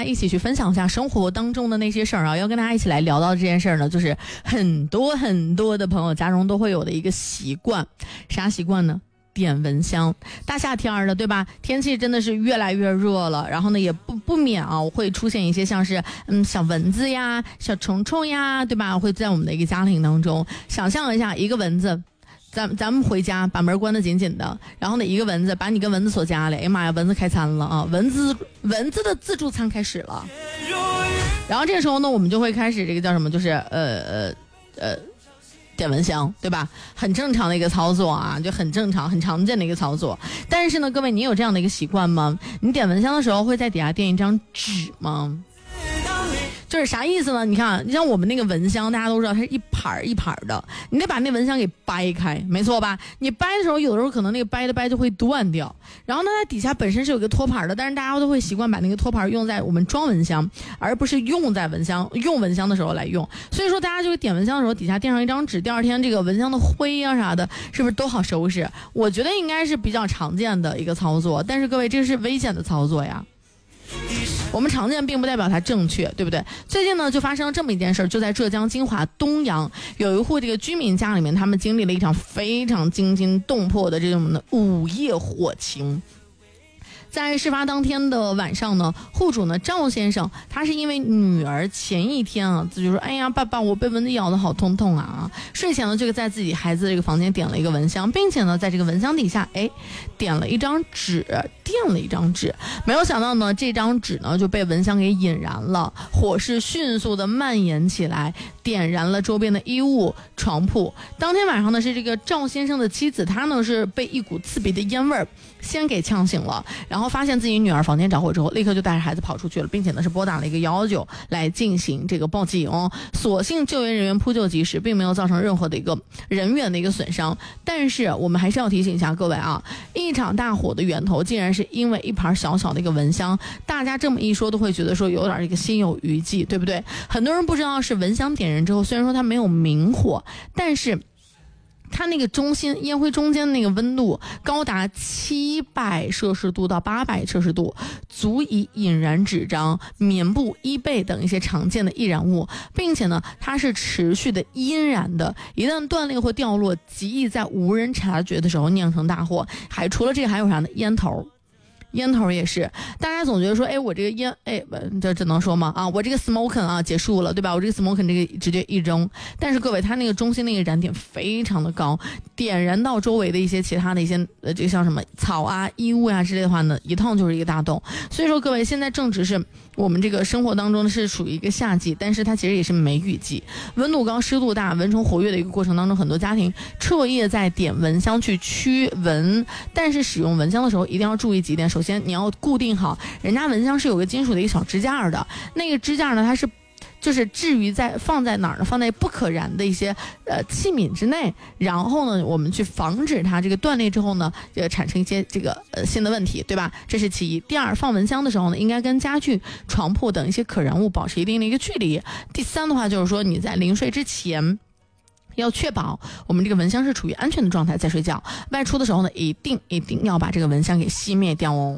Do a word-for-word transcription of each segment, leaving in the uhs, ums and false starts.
家一起去分享一下生活当中的那些事儿啊，要跟大家一起来聊到这件事儿呢，就是很多很多的朋友家中都会有的一个习惯，啥习惯呢？点蚊香。大夏天儿的，对吧？天气真的是越来越热了，然后呢也不不免啊会出现一些像是嗯小蚊子呀、小虫虫呀，对吧？会在我们的一个家庭当中，想象一下一个蚊子。咱咱们回家把门关得紧紧的，然后呢一个蚊子把你跟蚊子锁家里，哎呀妈呀，蚊子开餐了啊！蚊子蚊子的自助餐开始了。然后这个时候呢，我们就会开始这个叫什么，就是呃呃呃点蚊香，对吧？很正常的一个操作啊，就很正常很常见的一个操作。但是呢，各位，你有这样的一个习惯吗？你点蚊香的时候会在底下垫一张纸吗？就是啥意思呢？你看，你像我们那个蚊香，大家都知道它是一盘一盘的，你得把那蚊香给掰开，没错吧？你掰的时候，有的时候可能那个掰的掰就会断掉。然后呢，它底下本身是有个托盘的，但是大家都会习惯把那个托盘用在我们装蚊香，而不是用在蚊香用蚊香的时候来用。所以说，大家就是点蚊香的时候，底下垫上一张纸，第二天这个蚊香的灰啊啥的，是不是都好收拾？我觉得应该是比较常见的一个操作，但是各位，这是危险的操作呀。我们常见并不代表它正确，对不对？最近呢就发生了这么一件事，就在浙江金华东阳有一户这个居民家里面，他们经历了一场非常惊心动魄的这种的午夜火情。在事发当天的晚上呢，户主呢赵先生，他是因为女儿前一天啊，就说哎呀爸爸，我被蚊子咬得好痛痛啊，睡前呢就在自己孩子这个房间点了一个蚊香，并且呢在这个蚊香底下哎点了一张纸，垫了一张纸，没有想到呢这张纸呢就被蚊香给引燃了，火势迅速的蔓延起来，点燃了周边的衣物、床铺。当天晚上呢是这个赵先生的妻子，她呢是被一股刺鼻的烟味儿先给呛醒了，然后发现自己女儿房间着火之后，立刻就带着孩子跑出去了，并且呢是拨打了一个一一九来进行这个报警。所幸救援人员扑救及时，并没有造成任何的一个人员的一个损伤。但是我们还是要提醒一下各位啊，一场大火的源头竟然是因为一盘小小的一个蚊香，大家这么一说都会觉得说有点这个心有余悸，对不对？很多人不知道是蚊香点燃之后，虽然说它没有明火，但是它那个中心烟灰中间的那个温度高达七百摄氏度到八百摄氏度，足以引燃纸张、棉布、衣被等一些常见的易燃物，并且呢它是持续的阴燃的，一旦断裂或掉落，极易在无人察觉的时候酿成大祸。还除了这个还有啥呢？烟头。烟头也是，大家总觉得说，哎，我这个烟，哎，这这能说吗？啊，我这个 smoking 啊结束了，对吧？我这个 smoking 这个直接一扔，但是各位，它那个中心那个燃点非常的高，点燃到周围的一些其他的一些呃，这个像什么草啊、衣物啊之类的话呢，一趟就是一个大洞。所以说，各位，现在正值是我们这个生活当中是属于一个夏季，但是它其实也是梅雨季，温度高、湿度大、蚊虫活跃的一个过程当中，很多家庭彻夜在点蚊香去驱蚊，但是使用蚊香的时候一定要注意几点。首先你要固定好，人家蚊香是有个金属的一个小支架的，那个支架呢它是就是置于在放在哪儿呢？放在不可燃的一些呃器皿之内，然后呢，我们去防止它这个断裂之后呢，呃产生一些这个呃新的问题，对吧？这是其一。第二，放蚊香的时候呢，应该跟家具、床铺等一些可燃物保持一定的一个距离。第三的话就是说，你在临睡之前，要确保我们这个蚊香是处于安全的状态再睡觉。外出的时候呢，一定一定要把这个蚊香给熄灭掉哦。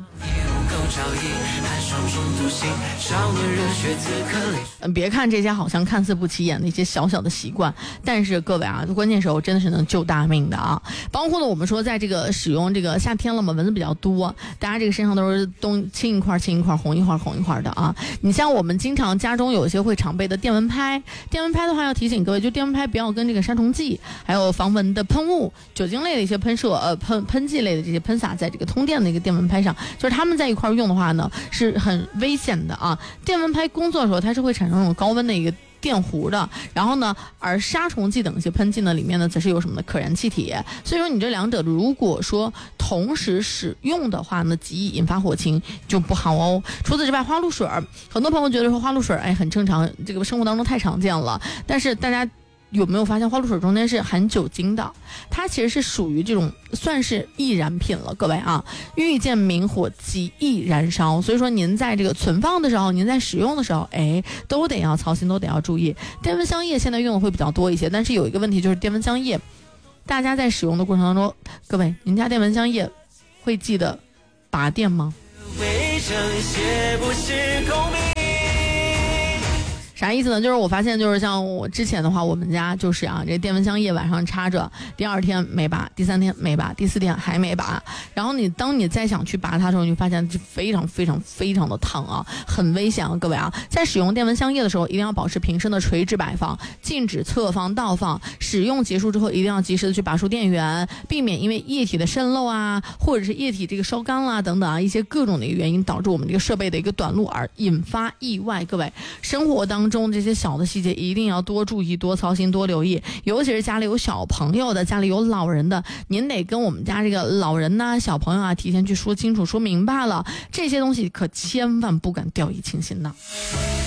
嗯，别看这些好像看似不起眼的一些小小的习惯，但是各位啊，关键时候真的是能救大命的啊！包括呢，我们说在这个使用这个夏天了嘛，蚊子比较多，大家这个身上都是东青一块青一块，红一块红一块的啊。你像我们经常家中有一些会常备的电蚊拍，电蚊拍的话要提醒各位，就电蚊拍不要跟这个杀虫剂还有防蚊的喷雾、酒精类的一些喷射呃喷喷剂类的这些喷洒在这个通电的一个电蚊拍上，就是他们在一块用的话呢是很危险的啊。电蚊拍工作的时候它是会产生这种高温的一个电弧的，然后呢而杀虫剂等一些喷剂呢里面呢则是有什么的可燃气体，所以说你这两者如果说同时使用的话呢，极易引发火情，就不好哦。除此之外，花露水，很多朋友觉得说花露水哎很正常，这个生活当中太常见了，但是大家有没有发现花露水中间是含酒精的？它其实是属于这种算是易燃品了，各位啊，遇见明火极易燃烧，所以说您在这个存放的时候，您在使用的时候，哎，都得要操心，都得要注意。电蚊香液现在用的会比较多一些，但是有一个问题就是电蚊香液，大家在使用的过程当中，各位，您家电蚊香液会记得拔电吗？为这些不是公平啥意思呢？就是我发现，就是像我之前的话，我们家就是啊，这电蚊香叶晚上插着，第二天没拔，第三天没拔，第四天还没拔。然后你当你再想去拔它的时候，你就发现非常非常非常的烫啊，很危险啊，各位啊！在使用电蚊香叶的时候，一定要保持瓶身的垂直摆放，禁止侧放倒放。使用结束之后，一定要及时的去拔出电源，避免因为液体的渗漏啊，或者是液体这个烧干啦等等啊，一些各种的一个原因导致我们这个设备的一个短路而引发意外。各位，生活当中这些小的细节一定要多注意、多操心、多留意，尤其是家里有小朋友的、家里有老人的，您得跟我们家这个老人呐、小朋友啊提前去说清楚、说明白了，这些东西可千万不敢掉以轻心的。